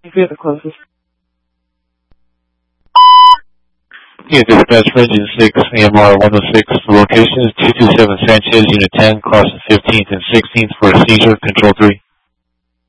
You're the closest. Yeah, dispatch for engine 6, AMR 106. The location is 227 Sanchez, Unit 10, crossing 15th and 16th for a seizure, control 3.